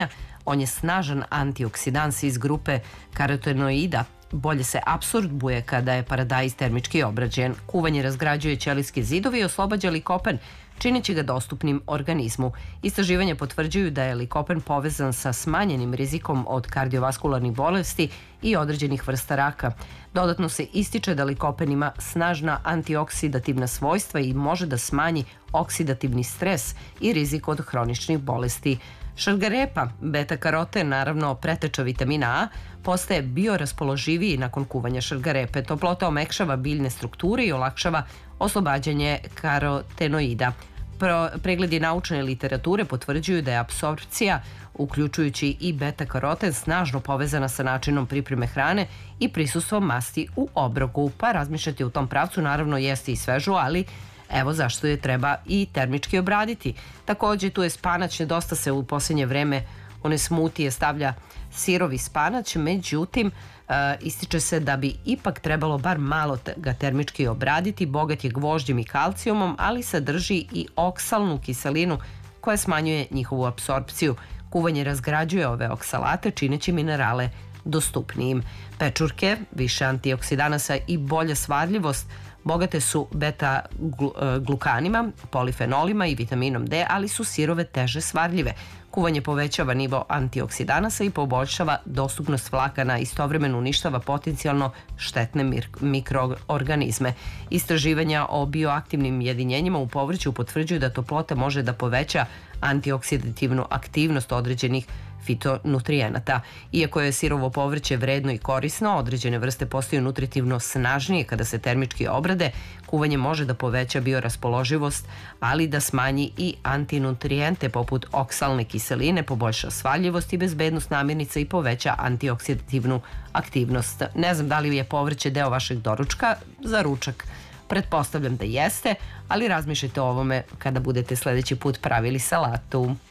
On je snažan antioksidans iz grupe karotenoida. Bolje se apsorbuje kada je paradajz termički obrađen. Kuvanje razgrađuje ćelijske zidovi i oslobađa likopen, čineći ga dostupnim organizmu. Istraživanja potvrđuju da je likopen povezan sa smanjenim rizikom od kardiovaskularnih bolesti i određenih vrsta raka. Dodatno se ističe da likopen ima snažna antioksidativna svojstva i može da smanji oksidativni stres i rizik od hroničnih bolesti. Šargarepa, beta-karoten, naravno preteča vitamina A, postaje bioraspoloživiji nakon kuvanja šargarepe. Toplota omekšava biljne strukture i olakšava oslobađanje karotenoida. Pregledi naučne literature potvrđuju da je apsorpcija, uključujući i beta-karoten, snažno povezana sa načinom pripreme hrane i prisustvom masti u obroku. Pa razmišljati u tom pravcu, naravno jesti i svežu, ali evo zašto je treba i termički obraditi. Takođe, tu je spanać, dosta se u posljednje vreme one smutije stavlja sirovi spanać, međutim, ističe se da bi ipak trebalo bar malo ga termički obraditi. Bogat je gvožđem i kalcijumom, ali sadrži i oksalnu kiselinu koja smanjuje njihovu apsorpciju. Kuvanje razgrađuje ove oksalate, čineći minerale dostupnijim. Pečurke, više antioksidanasa i bolja svadljivost, bogate su beta-glukanima, polifenolima i vitaminom D, ali su sirove teže svadljive. Kuvanje povećava nivo antioksidanasa i poboljšava dostupnost vlakana, istovremeno uništava potencijalno štetne mikroorganizme. Istraživanja o bioaktivnim jedinjenjima u povrću potvrđuju da toplota može da poveća antioksidativnu aktivnost određenih fitonutrijenata. Iako je sirovo povrće vredno i korisno, određene vrste postaju nutritivno snažnije kada se termički obrade. Kuvanje može da poveća bioraspoloživost, ali da smanji i antinutrijente poput oksalne kiseline, poboljša svaljivost i bezbednost namirnica i poveća antioksidativnu aktivnost. Ne znam da li je povrće deo vašeg doručka za ručak. Pretpostavljam da jeste, ali razmišljajte o ovome kada budete sledeći put pravili salatu.